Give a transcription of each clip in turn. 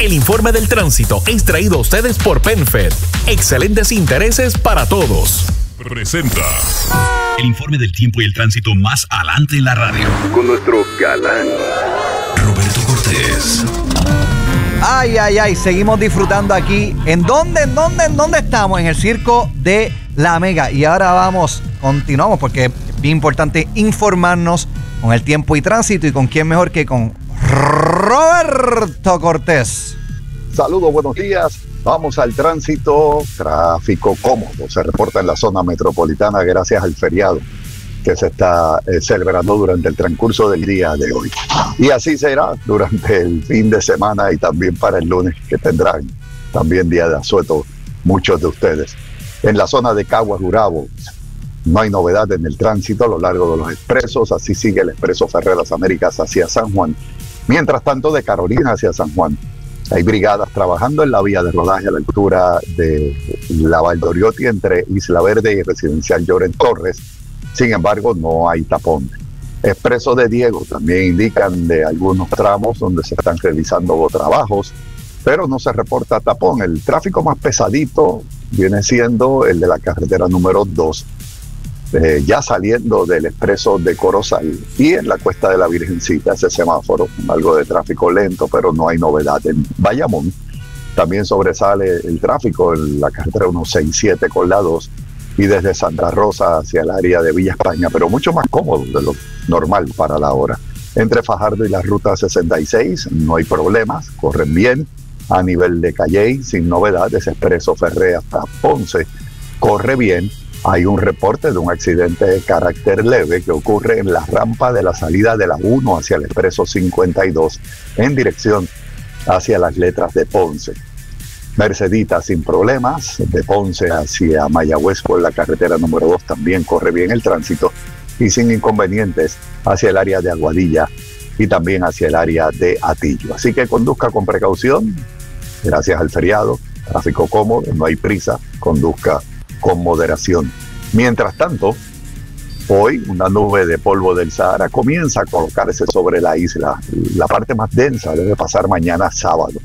El informe del tránsito es traído a ustedes por PenFed. Excelentes intereses para todos. Presenta el informe del tiempo y el tránsito más adelante en la radio. Con nuestro galán Roberto Cortés. Ay, seguimos disfrutando aquí. ¿En dónde estamos? En el Circo de la Mega. Y ahora continuamos porque es bien importante informarnos con el tiempo y tránsito. ¿Y con quién mejor que con Roberto Cortés? Saludos, buenos días. Vamos al tránsito. Tráfico cómodo se reporta en la zona metropolitana gracias al feriado que se está celebrando durante el transcurso del día de hoy. Y así será durante el fin de semana y también para el lunes, que tendrán también día de asueto muchos de ustedes. En la zona de Caguas, Gurabo, no hay novedad en el tránsito a lo largo de los expresos. Así sigue el expreso Ferrer Las Américas hacia San Juan. Mientras tanto, de Carolina hacia San Juan, hay brigadas trabajando en la vía de rodaje a la altura de la Valdoriotti entre Isla Verde y Residencial Lloren Torres. Sin embargo, no hay tapón. Expreso de Diego también indican de algunos tramos donde se están realizando trabajos, pero no se reporta tapón. El tráfico más pesadito viene siendo el de la carretera número 2, ya saliendo del expreso de Corozal y en la Cuesta de la Virgencita, ese semáforo, algo de tráfico lento, pero no hay novedad. En Bayamón también sobresale el tráfico en la carretera 167 con la 2 y desde Santa Rosa hacia el área de Villa España, pero mucho más cómodo de lo normal para la hora. Entre Fajardo y la ruta 66 no hay problemas, corren bien. A nivel de Calley, sin novedades, expreso Ferré hasta Ponce corre bien. Hay un reporte de un accidente de carácter leve que ocurre en la rampa de la salida de la 1 hacia el expreso 52 en dirección hacia las Letras de Ponce. Mercedita sin problemas, de Ponce hacia Mayagüez por la carretera número 2 también corre bien el tránsito y sin inconvenientes hacia el área de Aguadilla y también hacia el área de Atillo. Así que conduzca con precaución, gracias al feriado, tráfico cómodo, no hay prisa, conduzca con moderación. Mientras tanto, hoy una nube de polvo del Sahara comienza a colocarse sobre la isla. La parte más densa debe pasar mañana sábado.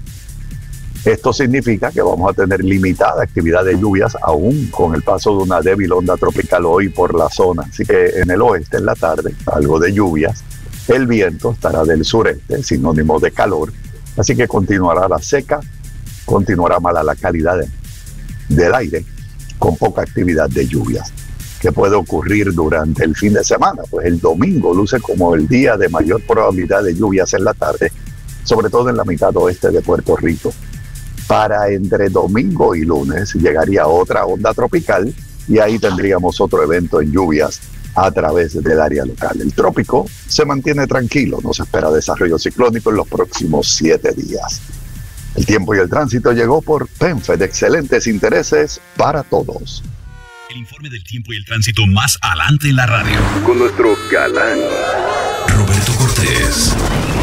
Esto significa que vamos a tener limitada actividad de lluvias, aún con el paso de una débil onda tropical hoy por la zona. Así que en el oeste, en la tarde, algo de lluvias. El viento estará del sureste, sinónimo de calor. Así que continuará la seca, continuará mala la calidad del aire, con poca actividad de lluvias. ¿Qué puede ocurrir durante el fin de semana? Pues el domingo luce como el día de mayor probabilidad de lluvias en la tarde, sobre todo en la mitad oeste de Puerto Rico. Para entre domingo y lunes llegaría otra onda tropical y ahí tendríamos otro evento en lluvias a través del área local. El trópico se mantiene tranquilo, no se espera desarrollo ciclónico en los próximos 7 días. El tiempo y el tránsito llegó por PenFed, excelentes intereses para todos. El informe del tiempo y el tránsito más adelante en la radio. con nuestro galán Roberto Cortés.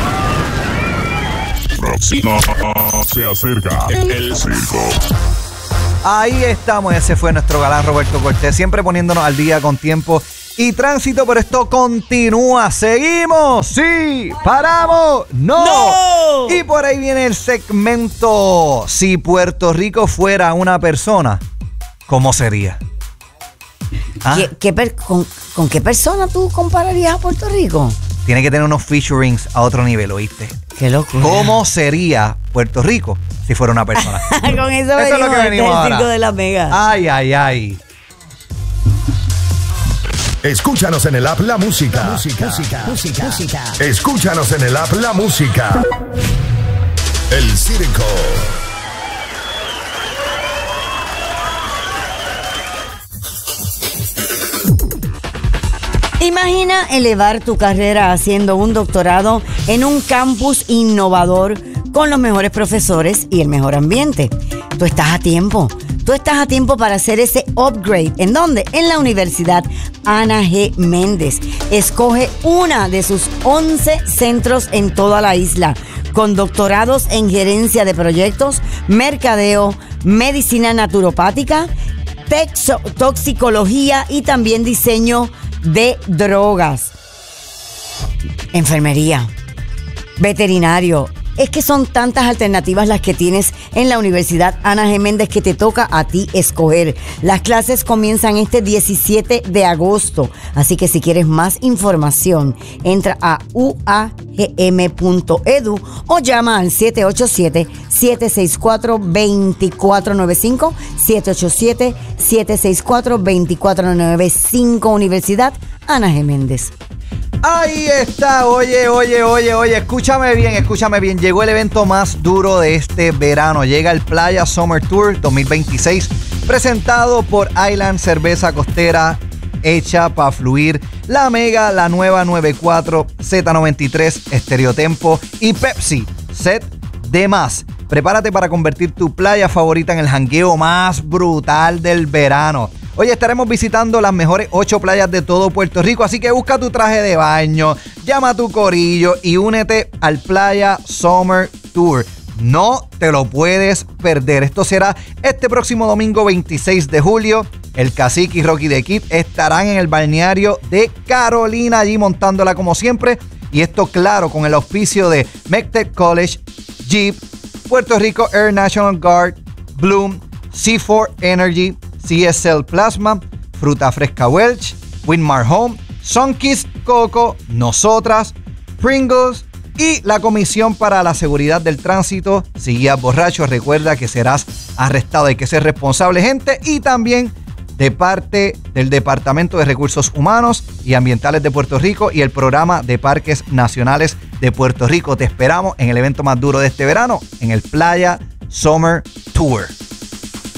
Próximo se acerca el circo. Ahí estamos, ese fue nuestro galán Roberto Cortés, siempre poniéndonos al día con tiempo y tránsito, pero esto continúa. ¿Seguimos? Sí. ¿Paramos? No. Y por ahí viene el segmento. Si Puerto Rico fuera una persona, ¿cómo sería? ¿Ah? ¿Con qué persona tú compararías a Puerto Rico? Tiene que tener unos featurings a otro nivel, ¿oíste? Qué locura. ¿Cómo sería Puerto Rico si fuera una persona? Con eso es lo que venimos ahora. Circo de la Mega. Ay. Escúchanos en el app La Música. Escúchanos en el app La Música. El circo. Imagina elevar tu carrera haciendo un doctorado en un campus innovador con los mejores profesores y el mejor ambiente. Tú estás a tiempo. Tú estás a tiempo para hacer ese upgrade. ¿En dónde? En la Universidad Ana G. Méndez. Escoge una de sus 11 centros en toda la isla, con doctorados en gerencia de proyectos, mercadeo, medicina naturopática, toxicología y también diseño de drogas, enfermería, veterinario, Es que son tantas alternativas las que tienes en la Universidad Ana G. Méndez que te toca a ti escoger. Las clases comienzan este 17 de agosto, así que si quieres más información, entra a uagm.edu o llama al 787-764-2495, 787-764-2495, Universidad Ana G. Méndez. Ahí está, oye, escúchame bien, llegó el evento más duro de este verano, llega el Playa Summer Tour 2026, presentado por Island Cerveza Costera, hecha para fluir, La Mega, la nueva 94, Z93, Estereotempo y Pepsi, Set de Más. Prepárate para convertir tu playa favorita en el jangueo más brutal del verano. Hoy estaremos visitando las mejores 8 playas de todo Puerto Rico, así que busca tu traje de baño, llama a tu corillo y únete al Playa Summer Tour. No te lo puedes perder. Esto será este próximo domingo 26 de julio. El Cacique y Rocky the Kid estarán en el balneario de Carolina, allí montándola como siempre. Y esto, claro, con el auspicio de MECTEC College, Jeep, Puerto Rico Air National Guard, Bloom, C4 Energy, CSL Plasma, Fruta Fresca Welch, Winmar Home, Sunkist Coco, Nosotras, Pringles y la Comisión para la Seguridad del Tránsito. Si guías borracho, recuerda que serás arrestado. Hay que ser responsable, gente. Y también de parte del Departamento de Recursos Humanos y Ambientales de Puerto Rico y el Programa de Parques Nacionales de Puerto Rico. Te esperamos en el evento más duro de este verano, en el Playa Summer Tour.